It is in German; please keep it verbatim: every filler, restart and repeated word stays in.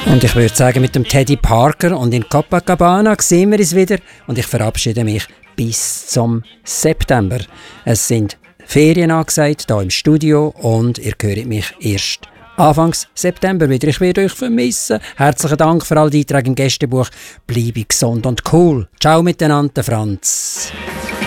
Und ich würde sagen, mit dem Teddy Parker und in Copacabana sehen wir es wieder. Und ich verabschiede mich bis zum September. Es sind Ferien angesagt, hier im Studio. Und ihr hört mich erst Anfangs September wieder. Ich werde euch vermissen. Herzlichen Dank für all die Einträge im Gästebuch. Bleibe gesund und cool. Ciao miteinander, Franz.